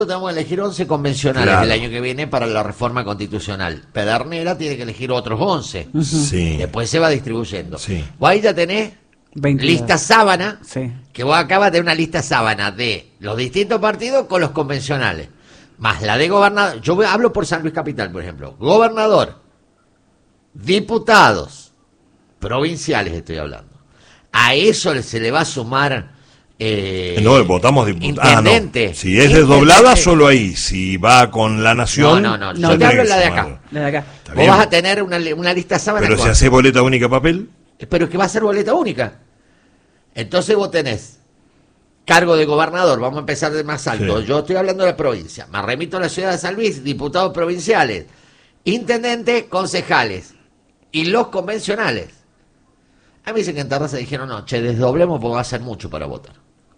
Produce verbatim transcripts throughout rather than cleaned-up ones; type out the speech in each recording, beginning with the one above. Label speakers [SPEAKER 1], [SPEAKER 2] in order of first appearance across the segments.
[SPEAKER 1] tenemos que elegir once convencionales
[SPEAKER 2] Claro.
[SPEAKER 1] el año que viene para la reforma constitucional. Pedernera tiene que elegir otros once.
[SPEAKER 2] Sí.
[SPEAKER 1] Después se va distribuyendo.
[SPEAKER 2] Sí.
[SPEAKER 1] Vos ahí ya tenés
[SPEAKER 3] veintidós.
[SPEAKER 1] lista sábana,
[SPEAKER 3] Sí.
[SPEAKER 1] que vos acabas de una lista sábana de los distintos partidos con los convencionales. Más la de gobernador. Yo hablo por San Luis Capital, por ejemplo. Gobernador, diputados, provinciales estoy hablando. A eso se le va a sumar... Eh,
[SPEAKER 2] No, votamos diputados. Ah, no.
[SPEAKER 1] intendente.
[SPEAKER 2] Si es
[SPEAKER 1] Intendente.
[SPEAKER 2] desdoblada, solo ahí. Si va con la nación.
[SPEAKER 1] No, no, no.
[SPEAKER 3] No,
[SPEAKER 1] Yo te
[SPEAKER 3] tiene
[SPEAKER 1] hablo
[SPEAKER 2] que
[SPEAKER 1] de la de
[SPEAKER 2] sumar.
[SPEAKER 1] acá.
[SPEAKER 3] La de acá.
[SPEAKER 2] Está
[SPEAKER 1] Vos
[SPEAKER 2] bien.
[SPEAKER 1] vas a tener una, una lista sábana
[SPEAKER 2] Pero
[SPEAKER 1] con-
[SPEAKER 2] si hace boleta única papel.
[SPEAKER 1] Pero es que va a ser boleta única. Entonces vos tenés cargo de gobernador, vamos a empezar de más alto.
[SPEAKER 2] Sí.
[SPEAKER 1] Yo estoy hablando de la provincia. Me remito a la ciudad de San Luis, diputados provinciales, intendentes, concejales y los convencionales. A mí me dicen que en Terraza dijeron, no, che, desdoblemos porque va a ser mucho para votar.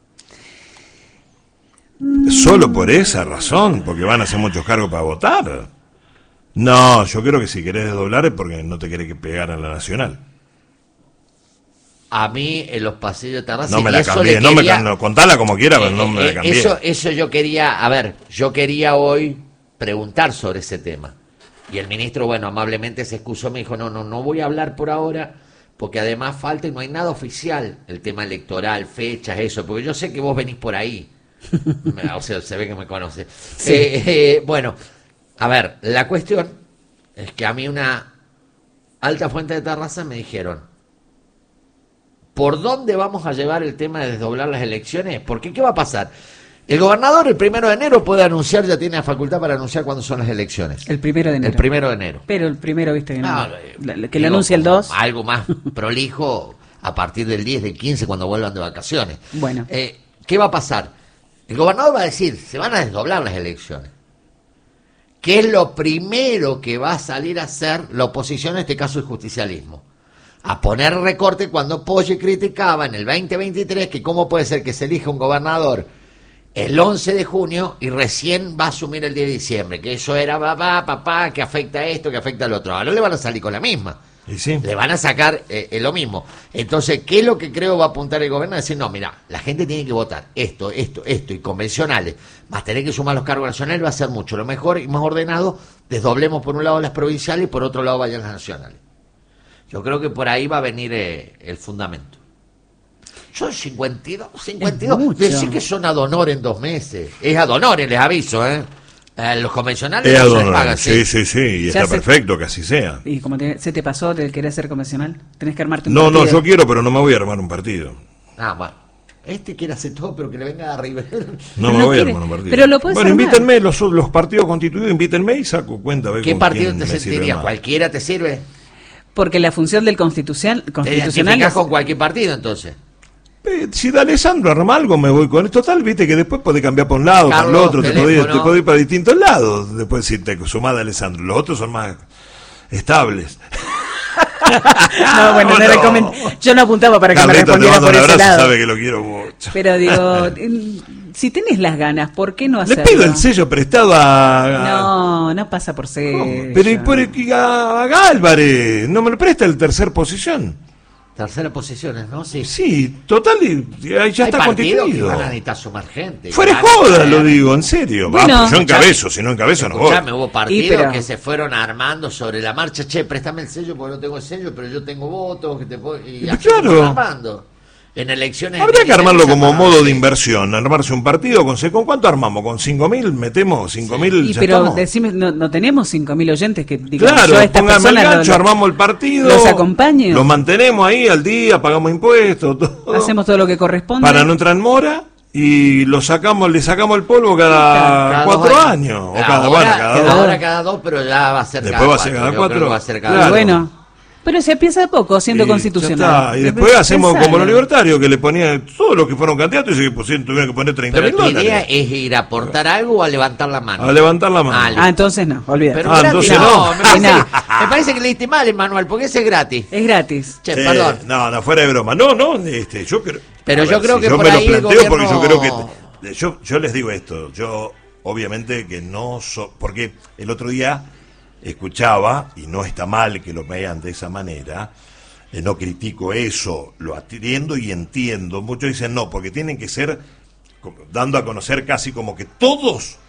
[SPEAKER 2] Solo por esa razón, porque van a hacer muchos cargos para votar. No, yo creo que si querés desdoblar es porque no te querés que pegar a la nacional.
[SPEAKER 1] A mí en los pasillos de Terraza...
[SPEAKER 2] No me
[SPEAKER 1] y
[SPEAKER 2] la
[SPEAKER 1] eso
[SPEAKER 2] cambié,
[SPEAKER 1] le
[SPEAKER 2] no me
[SPEAKER 1] quería-
[SPEAKER 2] cam- no, contala como quiera, pero no me
[SPEAKER 1] Eh,
[SPEAKER 2] la
[SPEAKER 1] eh,
[SPEAKER 2] cambié.
[SPEAKER 1] Eso, eso yo quería, a ver, yo quería hoy preguntar sobre ese tema. Y el ministro, bueno, amablemente se excusó, me dijo, no, no, no voy a hablar por ahora, porque además falta y no hay nada oficial, el tema electoral, fechas, eso, porque yo sé que vos venís por ahí. Me- o sea, se ve que me conoce.
[SPEAKER 3] Sí.
[SPEAKER 1] Eh, eh, bueno, a ver, la cuestión es que a mí una alta fuente de Terraza me dijeron, ¿por dónde vamos a llevar el tema de desdoblar las elecciones? Porque ¿qué va a pasar? El gobernador el primero de enero puede anunciar, ya tiene la facultad para anunciar cuándo son las elecciones.
[SPEAKER 3] El primero de enero.
[SPEAKER 1] El primero de enero.
[SPEAKER 3] Pero el primero, viste, que, no,
[SPEAKER 1] No, eh,
[SPEAKER 3] la- la- que le
[SPEAKER 1] digo,
[SPEAKER 3] anuncia el
[SPEAKER 1] como
[SPEAKER 3] dos.
[SPEAKER 1] Algo más prolijo a partir del diez, del quince, cuando vuelvan de vacaciones.
[SPEAKER 3] Bueno.
[SPEAKER 1] Eh, ¿Qué va a pasar? El gobernador va a decir, se van a desdoblar las elecciones. ¿Qué es lo primero que va a salir a hacer la oposición, en este caso el justicialismo? A poner recorte cuando Poggi criticaba en el veinte veintitrés que cómo puede ser que se elija un gobernador el once de junio y recién va a asumir el diez de diciembre, que eso era papá, papá, que afecta esto, que afecta al otro. Ahora le van a salir con la misma.
[SPEAKER 2] Y sí.
[SPEAKER 1] Le van a sacar eh, eh, lo mismo. Entonces, ¿qué es lo que creo va a apuntar el gobierno? A decir, no, mira, la gente tiene que votar esto, esto, esto, y convencionales, más tener que sumar los cargos nacionales, va a ser mucho. Lo mejor y más ordenado, desdoblemos por un lado las provinciales y por otro lado vayan las nacionales. Yo creo que por ahí va a venir eh, el fundamento. Son cincuenta y dos, cincuenta y dos.
[SPEAKER 3] Es mucho.
[SPEAKER 1] Decir que son ad honor en dos meses. Es ad honor, les aviso, ¿eh? Eh, los convencionales
[SPEAKER 2] Es
[SPEAKER 1] no se les
[SPEAKER 2] adorable.
[SPEAKER 1] paga,
[SPEAKER 2] Sí, sí, sí, y
[SPEAKER 3] Ya
[SPEAKER 2] está
[SPEAKER 3] se-
[SPEAKER 2] perfecto que así sea.
[SPEAKER 3] Y como te- se te pasó, te querés ser convencional, tenés que armarte un
[SPEAKER 2] No, no,
[SPEAKER 3] partido.
[SPEAKER 2] yo quiero, pero no me voy a armar un partido.
[SPEAKER 1] Ah, bueno. Este quiere hacer todo, pero que le venga de arriba.
[SPEAKER 2] No
[SPEAKER 3] Pero
[SPEAKER 2] me
[SPEAKER 3] no
[SPEAKER 2] voy a
[SPEAKER 3] quiere.
[SPEAKER 2] armar un partido.
[SPEAKER 3] Pero lo puedes
[SPEAKER 2] Bueno,
[SPEAKER 3] armar.
[SPEAKER 2] invítenme, los, los partidos constituidos, invítenme y saco cuenta. A ver
[SPEAKER 1] ¿Qué
[SPEAKER 2] con
[SPEAKER 1] partido
[SPEAKER 2] quién
[SPEAKER 1] te
[SPEAKER 2] me sirve
[SPEAKER 1] sentiría?
[SPEAKER 2] más.
[SPEAKER 1] ¿Cualquiera te sirve?
[SPEAKER 3] Porque la función del constitucional,
[SPEAKER 1] ¿Te
[SPEAKER 3] constitucional
[SPEAKER 1] identificás
[SPEAKER 3] es-
[SPEAKER 1] con cualquier partido entonces?
[SPEAKER 2] Eh, Si de Alessandro arma algo, me voy con esto. Total, viste que después podés cambiar para un lado, para el
[SPEAKER 1] Carlos,
[SPEAKER 2] otro, te
[SPEAKER 1] teléfono.
[SPEAKER 2] podés, te podés ir para distintos lados. Después, si te sumás de Alessandro, los otros son más estables.
[SPEAKER 3] No, bueno,
[SPEAKER 2] Oh,
[SPEAKER 3] no
[SPEAKER 2] no.
[SPEAKER 3] recomend- yo no apuntaba para que me
[SPEAKER 2] Carlito, te
[SPEAKER 3] respondiera
[SPEAKER 2] mando
[SPEAKER 3] por
[SPEAKER 2] un
[SPEAKER 3] ese
[SPEAKER 2] abrazo,
[SPEAKER 3] lado.
[SPEAKER 2] sabe que lo quiero mucho.
[SPEAKER 3] Pero digo, en- si tenés las ganas, ¿por qué no
[SPEAKER 2] Le
[SPEAKER 3] hacerlo?
[SPEAKER 2] pido el sello prestado a... a-
[SPEAKER 3] No, no pasa por sello.
[SPEAKER 2] Pero y por el- a, a Álvarez, no me lo presta el tercer posición.
[SPEAKER 1] Tercera posición, ¿no? Sí.
[SPEAKER 2] Sí, total, y, y ahí ya
[SPEAKER 1] Hay
[SPEAKER 2] está
[SPEAKER 1] partidos que
[SPEAKER 2] constituido.
[SPEAKER 1] van a necesitar sumar gente.
[SPEAKER 2] Fuera
[SPEAKER 1] Van a
[SPEAKER 2] joda,
[SPEAKER 1] traer-
[SPEAKER 2] lo digo, en serio. Va,
[SPEAKER 3] Bueno,
[SPEAKER 2] pues yo
[SPEAKER 1] escuchame,
[SPEAKER 2] encabezo, si no encabezo no voy.
[SPEAKER 1] Escuchame, hubo partidos
[SPEAKER 3] Y, pero-
[SPEAKER 1] que se fueron armando sobre la marcha. Che, préstame el sello porque no tengo el sello, pero yo tengo votos. Que te puedo... Y
[SPEAKER 2] Y
[SPEAKER 1] así
[SPEAKER 2] claro.
[SPEAKER 1] se fueron armando. En elecciones...
[SPEAKER 2] Habría que armarlo como
[SPEAKER 1] armaban,
[SPEAKER 2] modo de
[SPEAKER 1] sí.
[SPEAKER 2] inversión, armarse un partido con ¿con cuánto armamos? ¿Con cinco mil? ¿Metemos cinco mil?
[SPEAKER 3] Y
[SPEAKER 2] ya
[SPEAKER 3] pero
[SPEAKER 2] estamos.
[SPEAKER 3] decime, no, no tenemos cinco mil oyentes que digo,
[SPEAKER 2] Claro,
[SPEAKER 3] yo a esta
[SPEAKER 2] póngame el
[SPEAKER 3] persona
[SPEAKER 2] gancho,
[SPEAKER 3] lo-
[SPEAKER 2] armamos el partido,
[SPEAKER 3] los acompaño.
[SPEAKER 2] los mantenemos ahí al día, pagamos impuestos, todo,
[SPEAKER 3] hacemos todo lo que corresponde.
[SPEAKER 2] para no entrar en mora y lo sacamos, le sacamos el polvo cada,
[SPEAKER 1] Cada dos
[SPEAKER 2] cuatro años, o cada,
[SPEAKER 1] ahora,
[SPEAKER 2] bueno, cada dos.
[SPEAKER 1] ahora cada dos, pero ya va a ser
[SPEAKER 2] Después
[SPEAKER 1] cada
[SPEAKER 2] va a ser
[SPEAKER 1] cuatro.
[SPEAKER 2] cada
[SPEAKER 1] Yo
[SPEAKER 2] cuatro.
[SPEAKER 1] creo que va a ser cada
[SPEAKER 2] Claro.
[SPEAKER 1] dos.
[SPEAKER 3] Bueno, pero se empieza de poco siendo
[SPEAKER 2] Y
[SPEAKER 3] constitucional.
[SPEAKER 2] ya está. Y después hacemos
[SPEAKER 3] Pensalo.
[SPEAKER 2] como los libertarios, que le ponían, todos los que fueron candidatos y que pusieron, tuvieron que poner treinta
[SPEAKER 1] Pero
[SPEAKER 2] mil
[SPEAKER 1] tu
[SPEAKER 2] dólares.
[SPEAKER 1] idea es ir a aportar algo o a levantar la mano.
[SPEAKER 2] A levantar la mano.
[SPEAKER 1] Ah,
[SPEAKER 3] Ah, entonces no, olvídate.
[SPEAKER 1] Pero
[SPEAKER 2] Ah,
[SPEAKER 1] gratis,
[SPEAKER 2] entonces
[SPEAKER 1] no,
[SPEAKER 2] no.
[SPEAKER 1] Me, parece
[SPEAKER 3] No.
[SPEAKER 1] que, me parece que le diste mal, Emanuel, porque ese es gratis.
[SPEAKER 3] Es gratis.
[SPEAKER 1] Che,
[SPEAKER 2] Eh,
[SPEAKER 1] perdón.
[SPEAKER 2] No, no, fuera de broma. No, no, este, yo creo.
[SPEAKER 1] Pero
[SPEAKER 2] a
[SPEAKER 1] yo creo que
[SPEAKER 2] yo
[SPEAKER 1] por
[SPEAKER 2] me
[SPEAKER 1] ahí
[SPEAKER 2] lo
[SPEAKER 1] el
[SPEAKER 2] planteo porque
[SPEAKER 1] gobierno-
[SPEAKER 2] yo creo que. Yo, yo les digo esto. Yo, obviamente, que no. So, porque el otro día escuchaba, y no está mal que lo vean de esa manera. Eh, no critico eso, lo atiendo y entiendo. Muchos dicen no, porque tienen que ser como dando a conocer casi como que todos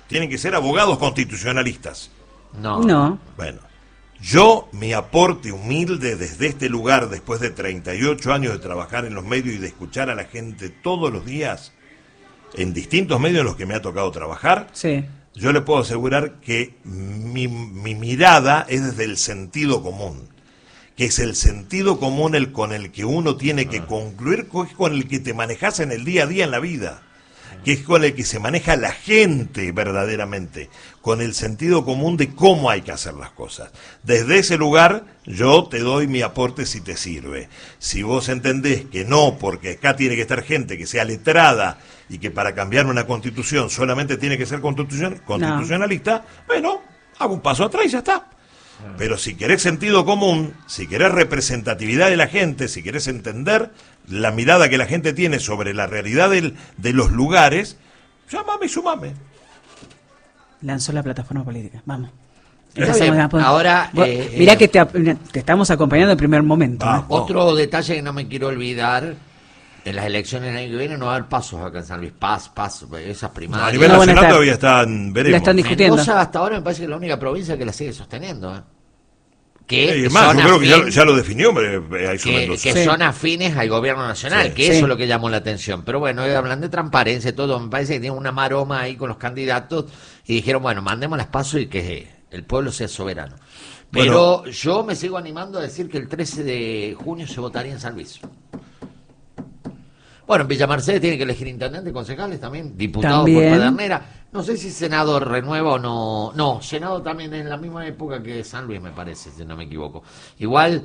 [SPEAKER 2] tienen que ser abogados constitucionalistas.
[SPEAKER 1] No.
[SPEAKER 3] No.
[SPEAKER 2] Bueno, yo, mi aporte humilde desde este lugar, después de treinta y ocho años de trabajar en los medios y de escuchar a la gente todos los días, en distintos medios en los que me ha tocado trabajar,
[SPEAKER 3] Sí.
[SPEAKER 2] yo le puedo asegurar que mi, mi mirada es desde el sentido común, que es el sentido común el con el que uno tiene que concluir, que es con el que te manejas en el día a día en la vida, que es con el que se maneja la gente verdaderamente, con el sentido común de cómo hay que hacer las cosas. Desde ese lugar yo te doy mi aporte si te sirve. Si vos entendés que no, porque acá tiene que estar gente que sea letrada y que para cambiar una constitución solamente tiene que ser constitucion- constitucionalista, no. Bueno, hago un paso atrás y ya está. Pero si querés sentido común, si querés representatividad de la gente, si querés entender la mirada que la gente tiene sobre la realidad del, de los lugares, llámame y sumame.
[SPEAKER 3] Lanzó la plataforma política. Vamos.
[SPEAKER 1] Está bien. Ahora,
[SPEAKER 3] Vos,
[SPEAKER 1] eh,
[SPEAKER 3] mirá
[SPEAKER 1] eh,
[SPEAKER 3] que te, te estamos acompañando en primer momento.
[SPEAKER 2] Ah,
[SPEAKER 3] ¿eh?
[SPEAKER 1] Otro detalle que no me quiero olvidar, en las elecciones del año que viene no va a haber pasos acá en San Luis. Paz, paz, esas
[SPEAKER 2] A
[SPEAKER 1] primarias.
[SPEAKER 2] nivel
[SPEAKER 3] No van a
[SPEAKER 2] nacional
[SPEAKER 3] estar.
[SPEAKER 2] todavía están, veremos.
[SPEAKER 3] La están discutiendo.
[SPEAKER 1] Mendoza hasta ahora me parece que es la única provincia que la sigue sosteniendo. ¿eh? Que
[SPEAKER 2] Y más,
[SPEAKER 1] son
[SPEAKER 2] yo creo que ya,
[SPEAKER 1] afín-
[SPEAKER 2] ya lo definió eh, a eso
[SPEAKER 1] que,
[SPEAKER 2] Mendoza.
[SPEAKER 1] que
[SPEAKER 3] Sí.
[SPEAKER 1] son afines al gobierno nacional,
[SPEAKER 2] Sí.
[SPEAKER 1] que
[SPEAKER 3] Sí.
[SPEAKER 1] eso es lo que llamó la atención. Pero bueno, eh, hablan de transparencia y todo, me parece que tienen una maroma ahí con los candidatos y dijeron, bueno, mandemos las pasos y que el pueblo sea soberano. Pero
[SPEAKER 2] Bueno.
[SPEAKER 1] yo me sigo animando a decir que el trece de junio se votaría en San Luis. Bueno, en Villa Mercedes tiene que elegir intendente, concejales también, diputados
[SPEAKER 3] También.
[SPEAKER 1] por Pedernera. No sé si Senado renueva o no. No, Senado también en la misma época que San Luis, me parece, si no me equivoco. Igual,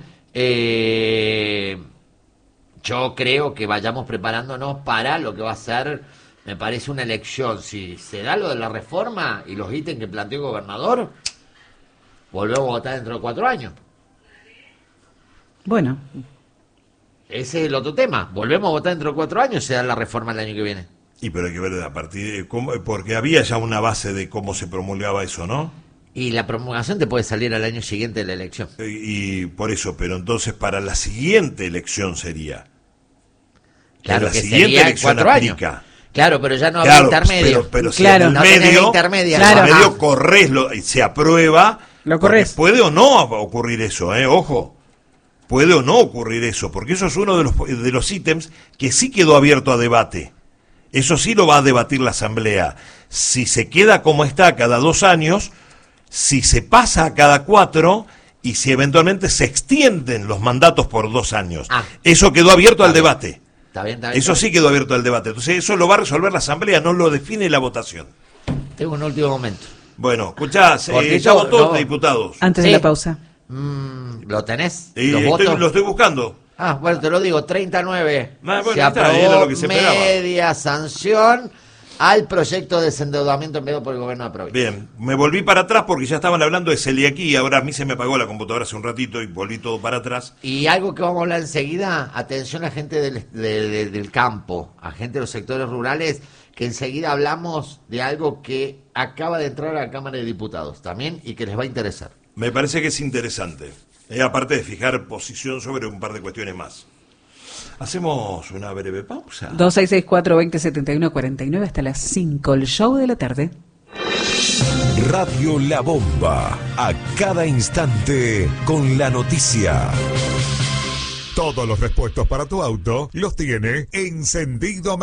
[SPEAKER 1] eh, yo creo que vayamos preparándonos para lo que va a ser, me parece, una elección. Si se da lo de la reforma y los ítems que planteó el gobernador, volvemos a votar dentro de cuatro años.
[SPEAKER 3] Bueno,
[SPEAKER 1] Ese es el otro tema. Volvemos a votar dentro de cuatro años, se da la reforma el año que viene.
[SPEAKER 2] Y pero hay que ver a partir de cómo, porque había ya una base de cómo se promulgaba eso, ¿no?
[SPEAKER 1] Y la promulgación te puede salir al año siguiente de la elección.
[SPEAKER 2] Y, y por eso, pero entonces para la siguiente elección sería.
[SPEAKER 1] Claro,
[SPEAKER 2] la
[SPEAKER 1] que
[SPEAKER 2] siguiente
[SPEAKER 1] sería en
[SPEAKER 2] elección
[SPEAKER 1] cuatro años.
[SPEAKER 2] aplica.
[SPEAKER 1] Claro, pero ya no habrá
[SPEAKER 2] Claro,
[SPEAKER 1] intermedio.
[SPEAKER 2] pero, pero si
[SPEAKER 3] Claro.
[SPEAKER 2] en el
[SPEAKER 1] No tenés
[SPEAKER 2] medio,
[SPEAKER 1] intermedia.
[SPEAKER 2] en el
[SPEAKER 3] Claro.
[SPEAKER 2] medio
[SPEAKER 1] Ah,
[SPEAKER 2] corres, lo, y se aprueba.
[SPEAKER 3] Lo
[SPEAKER 2] porque
[SPEAKER 3] corres.
[SPEAKER 2] puede o no ocurrir eso, ¿eh? Ojo. Puede o no ocurrir eso, porque eso es uno de los, de los ítems que sí quedó abierto a debate. Eso sí lo va a debatir la Asamblea. Si se queda como está cada dos años, si se pasa a cada cuatro y si eventualmente se extienden los mandatos por dos años.
[SPEAKER 1] Ah.
[SPEAKER 2] Eso quedó abierto al
[SPEAKER 1] bien.
[SPEAKER 2] debate.
[SPEAKER 1] Está bien, está bien.
[SPEAKER 2] Eso sí quedó abierto al debate. Entonces eso lo va a resolver la Asamblea, no lo define la votación.
[SPEAKER 1] Tengo un último momento.
[SPEAKER 2] Bueno, escuchá, eh,
[SPEAKER 1] Cortito,
[SPEAKER 2] ya votó
[SPEAKER 1] no.
[SPEAKER 2] diputados.
[SPEAKER 3] antes
[SPEAKER 1] Sí.
[SPEAKER 3] de la pausa.
[SPEAKER 1] Mm, ¿Lo tenés?
[SPEAKER 2] Y
[SPEAKER 1] ¿Los
[SPEAKER 2] estoy-
[SPEAKER 1] votos?
[SPEAKER 2] lo estoy buscando.
[SPEAKER 1] Ah, bueno, te lo digo, treinta y nueve.
[SPEAKER 2] Ah, bueno,
[SPEAKER 1] se
[SPEAKER 2] ahí está,
[SPEAKER 1] aprobó
[SPEAKER 2] era lo que se esperaba.
[SPEAKER 1] media sanción al proyecto de desendeudamiento enviado por el gobierno de la provincia.
[SPEAKER 2] Bien, me volví para atrás porque ya estaban hablando de Celiaquí y ahora a mí se me apagó la computadora hace un ratito y volví todo para atrás.
[SPEAKER 1] Y algo que vamos a hablar enseguida, atención a gente del, de- de- del campo, a gente de los sectores rurales, que enseguida hablamos de algo que acaba de entrar a la Cámara de Diputados también y que les va a interesar.
[SPEAKER 2] Me parece que es interesante, eh, aparte de fijar posición sobre un par de cuestiones más. Hacemos una breve pausa.
[SPEAKER 3] dos seis seis cuatro dos cero siete uno cuatro nueve hasta las cinco, el show de la tarde.
[SPEAKER 4] Radio La Bomba, a cada instante con la noticia.
[SPEAKER 5] Todos los repuestos para tu auto los tiene Encendido